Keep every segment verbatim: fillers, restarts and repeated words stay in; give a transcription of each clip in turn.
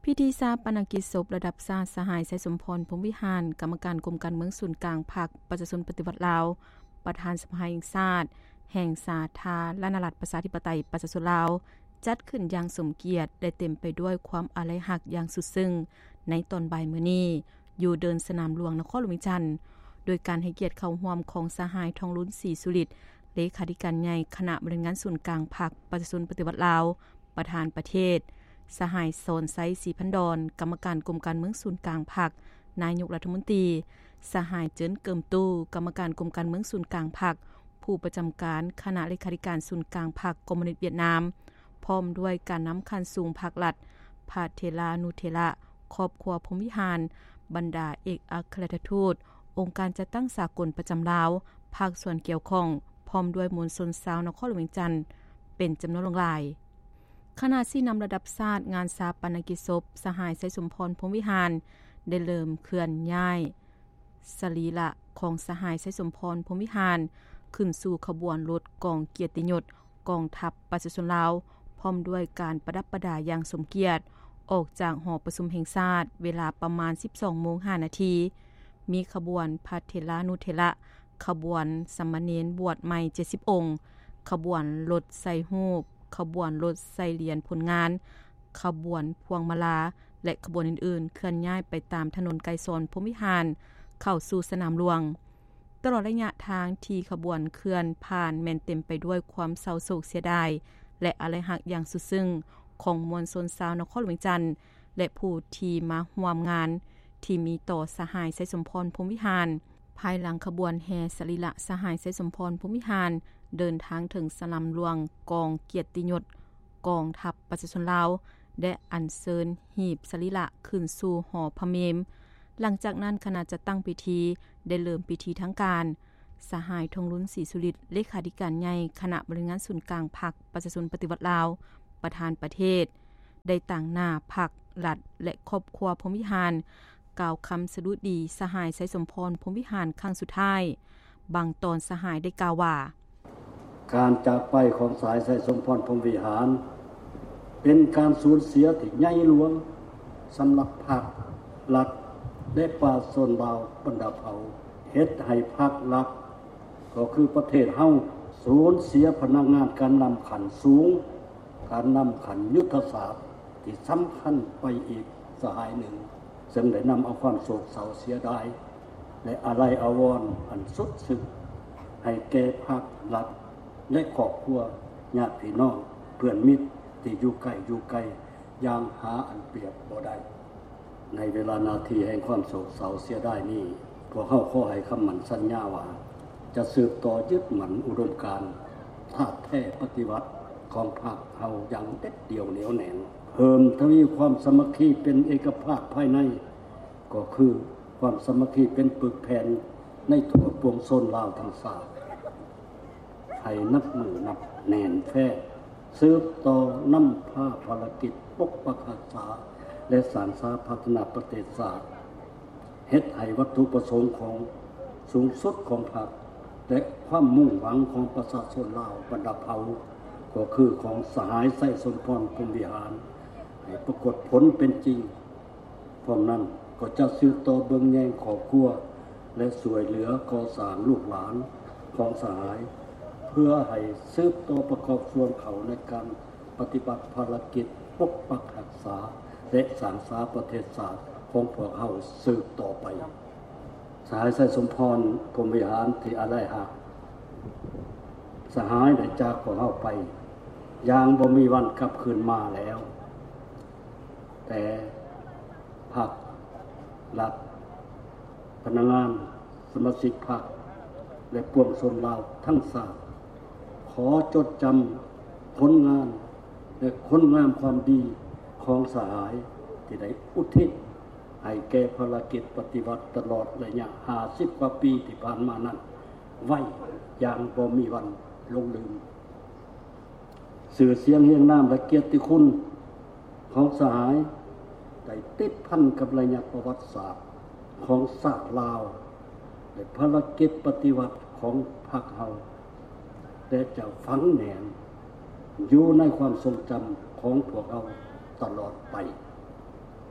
พิธีชาปนกิจศพระดับชาติสหายไสสมพรพรหมวิหารกรรมการกรมการเมืองศูนย์กลางพรรคประชาชนปฏิวัติลาวประธานสภาแห่งชาติแห่งสาธารณรัฐประชาธิปไตยประชาชนลาวจัดขึ้นอย่างสมเกียรติได้เต็มไปด้วยความอาลัยหักอย่างสุดซึ้งในตอนบ่ายมื้อนี้อยู่เดินสนามหลวงนครหลวงวิจันทร์โดยการให้เกียรติเข้าร่วมของสหายทองลุ้นศรีสุริตเลขาธิการใหญ่คณะบริหารศูนย์กลางพรรคประชาชนปฏิวัติลาวประธานประเทศสหายโซนไซศรีพันดอนกรรมการกรมการเมืองศูนย์กลางพรรคนายกรัฐมนตรีสหายเจิ้นเกิมตู้กรรมการกรมการเมืองศูนย์กลางพรรคผู้ประจำการคณะเลขาธิการศูนย์กลางพรรคคอมมิวนิสต์เวียดนามพร้อมด้วยการนำคันสูงพรรครัฐพาเทลานูเทละครอบครัวพรหมวิหารบรรดาเอกอัครราชทูตองค์การจัดตั้งสากลประจำลาวภาคส่วนเกี่ยวข้องพร้อมด้วยมวลชนชาวนครหลวงวิจันทร์เป็นจำนวนหลายขณะที่นำระดับชาติงานชาปนกิจศพสหายไสสมพรพรหมวิหารได้เริ่มเคลื่อนย้ายสรีระของสหายไสสมพรพรหมวิหารขึ้นสู่ขบวนรถกองเกียรติยศกองทัพประชาชนลาวพร้อมด้วยการประดับประดาอย่างสมเกียรติออกจากหอประชุมแห่งชาติเวลาประมาณ สิบสองโมงห้านาทีมีขบวนพาเทลานุเทละขบวนสามเณรบวชใหม่เจ็ดสิบองค์ขบวนรถใส่ฮูปขบวนรถใส่เหรียญผลงานขบวนพวงมาลาและขบวนอื่นๆเคลื่อนย้ายไปตามถนนไกรสอนพรหมวิหารเข้าสู่สนามหลวงตลอดระยะทางที่ขบวนเคลื่อนผ่านแม่นเต็มไปด้วยความเศร้าโศกเสียดายและอาลัยหักอย่างสุดซึ้งของมวลชนชาวนครหลวงวิจันทร์และผู้ที่มาร่วมงานที่มีต่อสหายไสสมพรพรหมวิหารภายหลังขบวนแห่สรีระสหายไสสมพรพรหมวิหารเดินทางถึงสนามหลวงกองเกียรติยศกองทัพประชาชนลาวได้อัญเชิญหีบสรีระขึ้นสู่หอพระเมรุหลังจากนั้นคณะจัดตั้งพิธีได้เริ่มพิธีทั้งการสหายทองลุ้นศรีสุริตเลขาธิการใหญ่คณะบริหารศูนย์กลางพรรคประชาชนปฏิวัติลาวประธานประเทศได้ต่างหน้าพรรครัฐและครอบครัวพรหมวิหารกล่าวคำสดุดีสหายไสสมพรพรหมวิหารครั้งสุดท้ายบางตอนสหายได้กล่าวว่าการจากไปของสายไสสมพรพรหมวิหารเป็นการสูญเสียที่ใหญ่หลวงสำหรับพรรครัฐและประชาชนลาวบรรดาเผ่าเฮ็ดให้พรรครัฐก็คือประเทศเฮาสูญเสียพนักงานการนำขันสูงการนำขันยุทธศาสตร์ที่สำคัญไปอีกสหายหนึ่งซึ่งได้นำเอาความโศกเศร้าเสียดายและอาลัยอาวรณ์อันสุดซึ้งให้แก่พรรครัฐและครอบครัวญาติพี่น้องเพื่อนมิตรที่อยู่ใกล้อยู่ไกลอย่างหาอันเปรียบบ่ได้ในเวลานาทีแห่งความโศกเศร้าเสียดายนี้พวกเขาขอให้คำมั่นสัญญาว่าจะสืบต่อยึดมั่นอุดมการณ์ธาตุแท้ปฏิวัติของพรรคเฮาอย่างเด็ดเดี่ยวเหนียวแน่นเพิ่มทวีความสามัคคีเป็นเอกภาพภายในก็คือความสามัคคีเป็นปึกแผ่นในทั่วปวงชนลาวทั้งชาติให้นับมือนับแน่นแฟ้สืบต่อนำพาภารกิจปกปักรักษาและสานสาพัฒนาประเทศชาติเฮ็ดให้วัตถุประสงค์ของสูงสุดของพรรคและความมุ่งหวังของประชาชนลาวบรรดาเผ่าก็คือของสหายไสสมพรพรหมวิหารให้ปรากฏผลเป็นจริงพร้อมนั้นก็จะสืบต่อเบิ่งแยงครอบครัวและช่วยเหลือก่อสร้างลูกหลานของสหายเพื่อให้สืบต่อประกอบส่วนเขาในการปฏิบัติภารกิจปกปักรักษาและสร้างสาประเทศชาติของพวกเฮาสืบต่อไปสหายไสสมพรพรหมวิหารที่อาลัยหักสหายได้จากพวกเฮาไปอย่างบ่มีวันกลับคืนมาแล้วแต่พรรครัฐพนักงานสมาชิกพรรคและปวงชนลาวทั้งชาติขอจดจำผลงานและคุณงามความดีของสหายที่ได้อุทิศให้แก่ภารกิจปฏิวัติตลอดระยะห้าสิบกว่าปีที่ผ่านมานั้นไว้อย่างบ่มีวันลงลืมสื่อเสียงเรียงนามและเกียรติคุณของสหายได้ติดพันกับระยะประวัติศาสตร์ของชาติลาวและภารกิจปฏิวัติของพรรคเฮาแต่จะฝังแน่นอยู่ในความทรงจำของพวกเราตลอดไป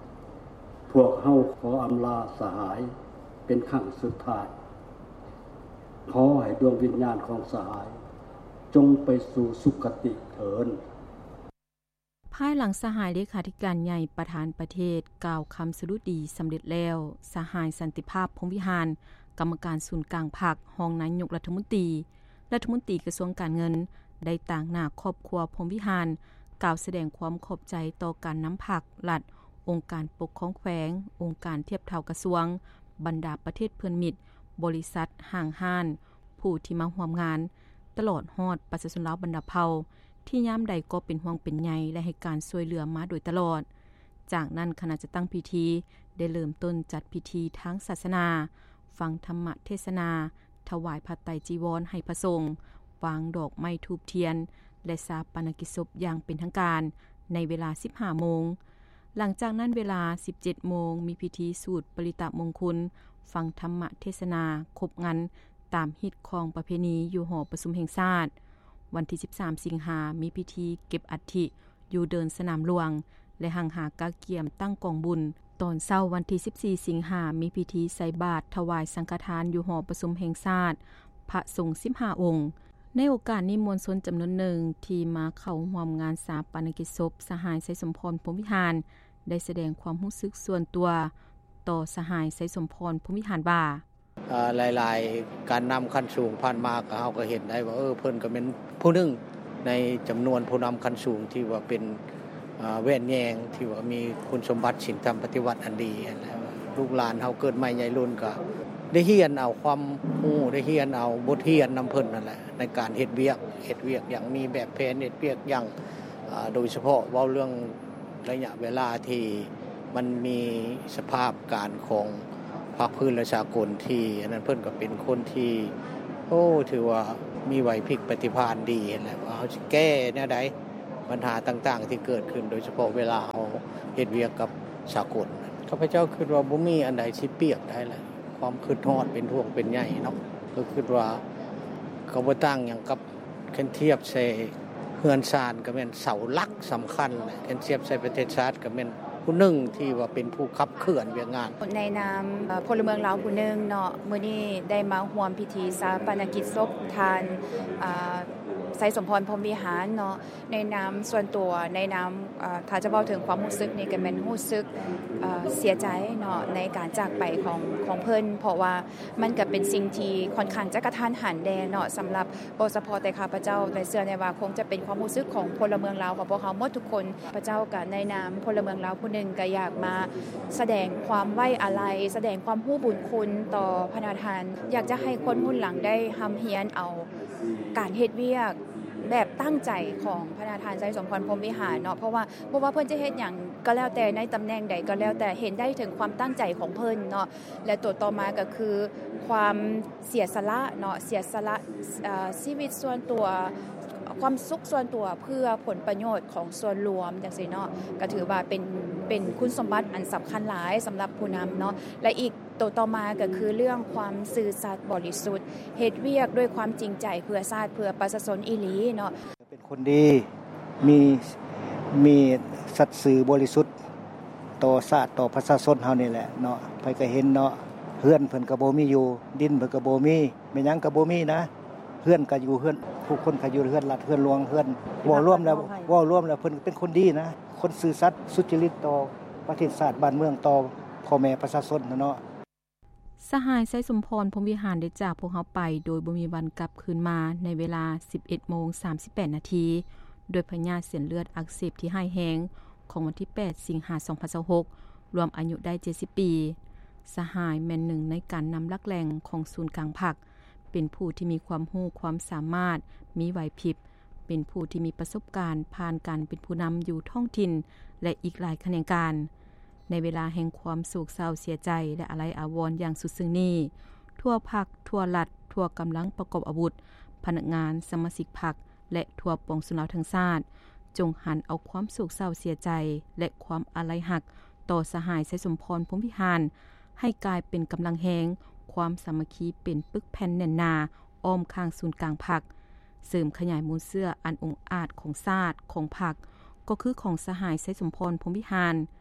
พวกเฮาขออำลาสหายเป็นครั้งสุดท้ายขอให้ดวงวิญญาณของสหายจงไปสู่สุคติเถิดภายหลังสหายเลขาธิการใหญ่ประธานประเทศกล่าวคำสรุปดีสำเร็จแล้วสหายสันติภาพพงษ์วิหารกรรมการศูนย์กลางพรรครองนายกรัฐมนตรีรัฐมนตรีกระทรวงการเงินได้ต่างหน้าครอบครัวพงษ์วิหารกล่าวแสดงความขอบใจต่อการนำพรรครัฐองค์การปกครองแขวงองค์การเทียบเท่ากระทรวงบรรดาประเทศเพื่อนมิตรบริษัทห้างห้านผู้ที่มาร่วมงานตลอดฮอดประชาชนลาวบรรดาเผ่าที่ยามใดก็เป็นห่วงเป็นใยและให้การช่วยเหลือมาโดยตลอดจากนั้นคณะจะตั้งพิธีได้เริ่มต้นจัดพิธีทางศาสนาฟังธรรมเทศนาถวายผ้าไตรจีวรให้พระสงฆ์วางดอกไม้ธูปเทียนและชาปนกิจศพอย่างเป็นทางการในเวลา สิบห้า โมงหลังจากนั้นเวลา สิบเจ็ด โมงมีพิธีสูตรปริตะมงคลฟังธรรมเทศนาครบงานตามฮิตของประเพณีอยู่หอประชุมแห่งชาติวันที่ สิบสาม สิงหามีพิธีเก็บอัฐิอยู่เดินสนามหลวงและหังหากาเกียมตั้งกองบุญตอนเช้าวันที่ สิบสี่ สิงหามีพิธีใส่บาตรถวายสังฆทานอยู่หอประชุมแห่งชาติพระสงฆ์สิบห้าองค์ในโอกาสนี้มวลชนจำนวนหนึ่งที่มาเข้าร่วมงานชาปนกิจศพสหายไสสมพรพรหมวิหารได้แสดงความรู้สึกส่วนตัวต่อสหายไสสมพรพรหมวิหารว่าอ่าหลายๆการนำขั้นสูงผ่านมาก็เฮาก็เห็นได้ว่าเออเพิ่นก็เป็นผู้หนึ่งในจำนวนผู้นำขั้นสูงที่ว่าเป็นอ่าแว่นแยงที่ว่ามีคุณสมบัติศีลธรรมปฏิวัติอันดีแล้วลูกหลานเฮาเกิดใหม่ใหญ่รุ่นก็ได้เรียนเอาความรู้ได้เรียนเอาบทเรียนนำเพิ่นนั่นแหละในการเฮ็ดเวียกเฮ็ดเวียกอย่างมีแบบแผนเฮ็ดเวียกอย่างอ่าโดยเฉพาะเว้าเรื่องระยะเวลาที่มันมีสภาพการของภาคพื้นและสากลที่อันนั้นเพิ่นก็เป็นคนที่โอ้ถือว่ามีไหวพริบปฏิภาณดีแหละว่าเฮาสิแก้แนวใดปัญหาต่างๆที่เกิดขึ้นโดยเฉพาะเวลาเฮาเฮ็ดเวียกกับสากลข้าพเจ้าคิดว่าบ่มีอันใดสิเปรียบได้แหละความคิดฮอดเป็นห่วงเป็นใยเนาะก็คิดว่าก็บ่ต่างหยังกับคันเทียบใส่เฮือนซานก็แม่นเสาหลักสำคัญแหละคันเทียบใส่ประเทศชาติก็แม่นผู้หนึ่งที่ว่าเป็นผู้ขับเคลื่อนเวียกงานในนามพลเมืองลาวผู้หนึ่งเนาะมื้อนี้ได้มาร่วมพิธีชาปนกิจศพทานอ่าไสสมพรพรหมวิหารเนาะในนามส่วนตัวในนามอ่าถ้าจะเว้าถึงความรู้สึกนี่ก็แม่นรู้สึกเอ่อเสียใจเนาะในการจากไปของของเพิ่นเพราะว่ามันก็เป็นสิ่งที่ค่อนข้างจะกระทันหันแดเนาะสำหรับบ่เฉพาะแต่ข้าพเจ้าในเชื่อในว่าคงจะเป็นความรู้สึกของพลเมืองลาวของพวกเฮาหมดทุกคนพระเจ้าก็ในนามพลเมืองลาวผู้หนึ่งก็อยากมาแสดงความไว้อาลัยแสดงความรู้บุญคุณต่อพระนาทานอยากจะให้คนรุ่นหลังได้รำเรียนเอาการเฮ็ดเวียกแบบตั้งใจของพระนาทานไสสมพรพรหมวิหารเนาะเพราะว่าเพราะว่าเพิ่นจะเฮ็ดหยังก็แล้วแต่ในตำแหน่งใดก็แล้วแต่เห็นได้ถึงความตั้งใจของเพิ่นเนาะและตัวต่อมาก็คือความเสียสละเนาะเสียสละเอ่อชีวิตส่วนตัวความสุขส่วนตัวเพื่อผลประโยชน์ของส่วนรวมจังซี่เนาะก็ถือว่าเป็นเป็นคุณสมบัติอันสำคัญหลายสำหรับผู้นำเนาะและอีกตัวต่อมาก็คือเรื่องความซื่อสัตย์บริสุทธิ์เฮ็ดเวียกด้วยความจริงใจเพื่อชาติเพื่อประชาชนอีหลีเนาะเป็นคนดีมีมีสัตย์ซื่อบริสุทธิ์ต่อชาติต่อประชาชนเฮานี่แหละเนาะไผก็เห็นเนาะเฮือนเพิ่นก็บ่มีอยู่ดินเพิ่นก็บ่มีแม่หยังก็บ่มีนะเฮือนก็อยู่เฮือนผู้คนก็อยู่เฮือนรัฐเฮือนหลวงเฮือนเว้ารวมแล้วเว้ารวมแล้วเพิ่นเป็นคนดีนะคนซื่อสัตย์สุจริตต่อประเทศชาติบ้านเมืองต่อพ่อแม่ประชาชนเนาะสหายไสสมพรพรหมวิหารได้จากพวกเฮาไปโดยบ่มีวันกลับคืนมาในเวลา สิบเอ็ดโมงสามสิบแปดนาทีโดยพยาธิเส้นเลือดอักเสบที่ร้ายแรงของวันที่แปดสิงหาคมสองพันยี่สิบหกรวมอายุได้เจ็ดสิบปีสหายแม่นหนึ่งในการนำลักแหล่งของศูนย์กลางพรรคเป็นผู้ที่มีความรู้ความสามารถมีไหวพริบเป็นผู้ที่มีประสบการณ์ผ่านการเป็นผู้นำอยู่ท้องถิ่นและอีกหลายแขนงการในเวลาแห่งความโศกเศร้าเสียใจและอาลัยอาวรณ์อย่างสุดซึ้งนี้ทั่วพรรคทั่วรัฐทั่วกำลังประกอบอาวุธพนักงานสมาชิกพรรคและทั่วปวงชนชาวทั้งชาติจงหันเอาความโศกเศร้าเสียใจและความอาลัยหักต่อสหายไสสมพรพรหมวิหารให้กลายเป็นกำลังแรงความสามัคคีเป็นปึกแผ่นแน่นหนาอ้อมข้างศูนย์กลางพรรคเสริมขยายมูลเสื้ออันองอาจของชาติของพรรคก็คือของสหายไสสมพรพรหมวิหาร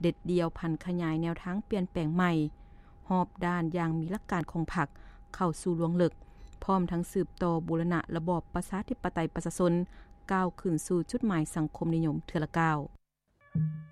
เด็ดเดียวพันขยายแนวทางเปลี่ยนแปลงใหม่หอบด้านอย่างมีหลักการของพรรคเข้าสู่ลวงลึกพร้อมทั้งสืบต่อบูรณะระบอบประชาธิปไตยประชาชนก้าวขึ้นสู่จุดหมายสังคมนิยมเทื่อละก้าว